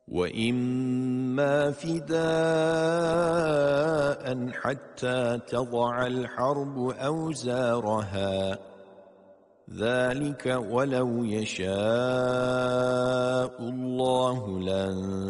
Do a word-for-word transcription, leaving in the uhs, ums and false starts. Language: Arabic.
وإما فداء حتى تضع الحرب أوزارها، ذلك ولو يشاء الله لانتصر